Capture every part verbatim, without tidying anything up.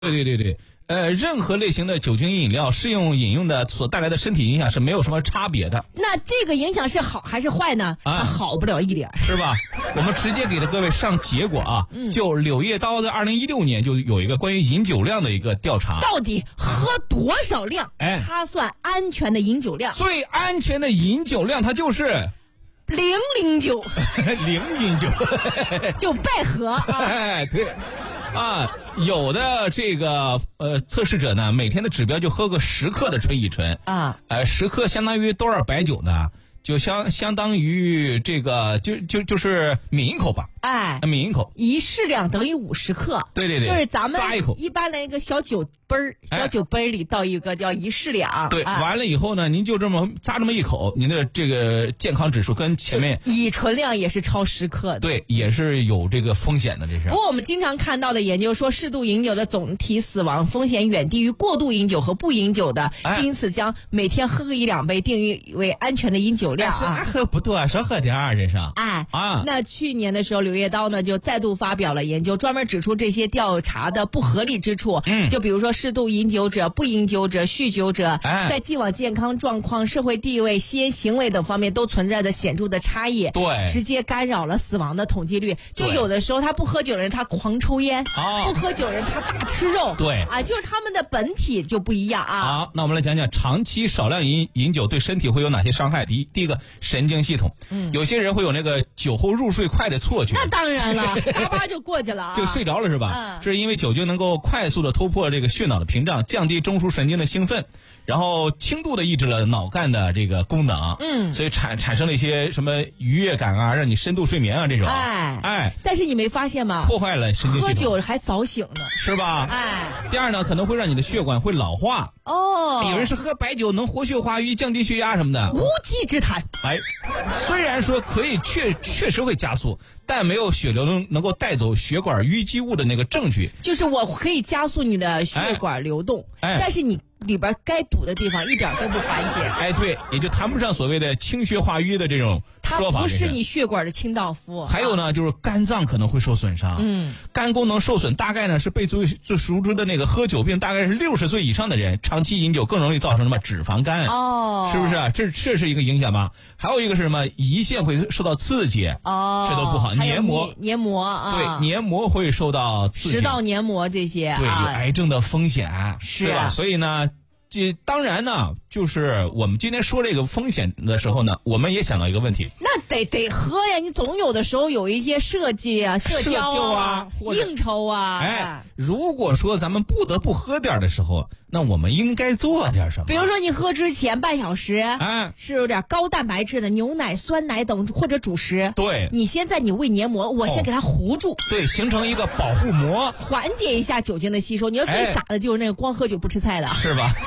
对对对对。呃，任何类型的酒精饮料适用饮用的所带来的身体影响是没有什么差别的。 那这个影响是好还是坏呢？啊，好不了一点， 是吧？我们直接给了各位上结果啊。嗯、就柳叶刀在二零一六年就有一个关于饮酒量的一个调查， 到底喝多少量， 哎， 它算安全的饮酒量？ 最安全的饮酒量，它就是零零酒， 零饮酒， 就拜喝。 哎，对。啊，有的这个呃测试者呢，每天的指标就喝个十克的纯乙醇啊，呃，十克相当于多少白酒呢？就相相当于这个就就就是抿一口吧， 哎， 抿一口， 一适量等于五十克， 对对对， 就是咱们咂一口， 一般的一个小酒杯儿，小酒杯里倒一个叫一适量， 对， 哎、 完了以后呢，您就这么咂这么一口，您的这个健康指数跟前面乙醇量也是超十克的， 对，也是有这个风险的，这是。 不过我们经常看到的研究说，适度饮酒的总体死亡风险远低于过度饮酒和不饮酒的， 哎、 因此将每天喝个一两杯定义为安全的饮酒量啊。 哎、喝不多，少喝点儿，这是。 哎啊， 那去年的时候，柳叶刀呢就再度发表了研究，专门指出这些调查的不合理之处。嗯，就比如说适度饮酒者、不饮酒者、酗酒者，哎、在既往健康状况、社会地位、吸烟行为等方面都存在着显著的差异。 对， 直接干扰了死亡的统计率。就有的时候他不喝酒人他狂抽烟， 哦、 不喝酒人他大吃肉。 对啊，就是他们的本体就不一样啊。 好，那我们来讲讲长期少量饮饮酒对身体会有哪些伤害。第一，第一个神经系统，嗯，有些人会有那个酒后入睡快的错觉。 那当然了，嘎巴就过去了啊， 就睡着了是吧？ 嗯， 这是因为酒精能够快速的突破这个血脑的屏障，降低中枢神经的兴奋，然后轻度的抑制了脑干的这个功能，嗯，所以产产生了一些什么愉悦感啊，让你深度睡眠啊这种， 哎哎， 但是你没发现吗？ 破坏了神经系统， 喝酒还早醒呢， 是吧？ 哎， 第二呢，可能会让你的血管会老化。 哦， 有人是喝白酒能活血化瘀、降低血压什么的， 无稽之谈。 哎，虽然说可以确确实会加速，但没有血流能能够带走血管淤积物的那个证据。 就是我可以加速你的血管流动， 哎， 但是你里边该堵的地方一点都不缓解。 哎，对，也就谈不上所谓的清血化瘀的这种说法。 它不是你血管的清道夫。 还有呢，啊、就是肝脏可能会受损伤。嗯，肝功能受损，大概呢是被最最熟知的那个喝酒病，大概是六十岁以上的人，长期饮酒更容易造成什么脂肪肝。 哦， 是不是？这这是一个影响吧？还有一个是什么？胰腺会受到刺激。 哦， 这都不好。黏膜， 黏膜啊， 对，黏膜会受到刺激。 食道黏膜这些， 对，有癌症的风险， 是对吧？所以呢。这当然呢，就是我们今天说这个风险的时候呢，我们也想到一个问题， 那得得喝呀，你总有的时候有一些设计啊、社交啊、 社交啊应酬啊。 哎，如果说咱们不得不喝点的时候，那我们应该做点什么？ 比如说你喝之前半小时， 哎， 是有点高蛋白质的牛奶、酸奶等或者主食。 对， 你先在你胃黏膜，我先给它糊住， 哦、对，形成一个保护膜， 缓解一下酒精的吸收。你要最傻的就是那个光喝酒不吃菜的， 哎、是吧？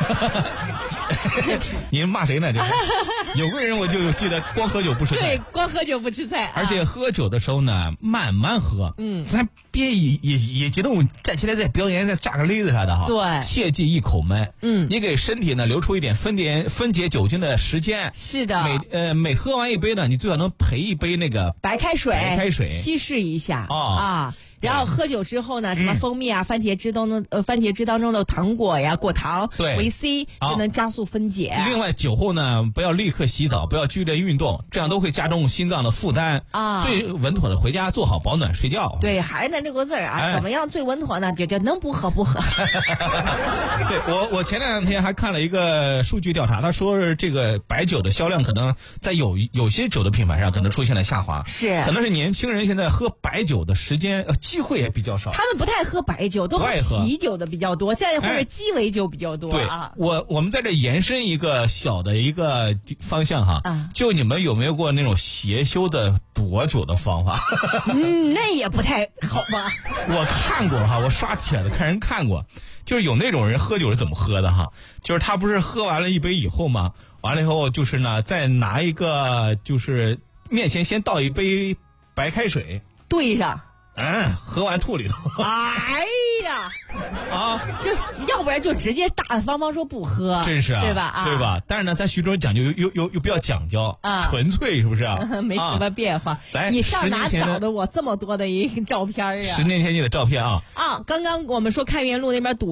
您骂谁呢？这有个人我就记得光喝酒不吃菜， 对，光喝酒不吃菜， 而且喝酒的时候呢，慢慢喝，嗯，咱别也也也激动站起来再表演再炸个雷子啥的哈， 对， 切记一口闷，嗯，你给身体呢留出一点分解分解酒精的时间， 是的， 每呃每喝完一杯呢，你最好能陪一杯那个白开水， 白开水稀释一下啊。 啊然后喝酒之后呢，什么蜂蜜啊、嗯、番茄汁当中呃番茄汁当中的糖果呀、果糖、维 C 就能加速分解。 另外，酒后呢不要立刻洗澡，不要剧烈运动，这样都会加重心脏的负担啊。最稳妥的回家做好保暖睡觉。 对，还是那六个字啊，哎、怎么样最稳妥呢？就就能不喝不喝。 对我我前两天还看了一个数据调查，他说这个白酒的销量可能在有有些酒的品牌上可能出现了下滑， 是可能是年轻人现在喝白酒的时间呃。机会也比较少， 他们不太喝白酒，都喝啤酒的比较多，现在或者鸡尾酒比较多啊。 对，我我们在这延伸一个小的一个方向哈，啊、就你们有没有过那种邪修的躲酒的方法？ 嗯，那也不太好吧？ 我看过哈，我刷帖子看人看过，就是有那种人喝酒是怎么喝的哈，就是他不是喝完了一杯以后嘛，完了以后就是呢，再拿一个就是面前先倒一杯白开水兑上。 嗯，喝完吐里头。 哎呀， 啊， 就要不然就直接大大方方说不喝， 真是啊， 对吧？啊， 对吧？但是呢，咱徐主任讲究又又又又比较讲究啊，纯粹是不是？ 没什么变化。 来， 你上哪找的我这么多的一个照片啊？ 十年前你的照片啊？ 啊，刚刚我们说开元路那边堵。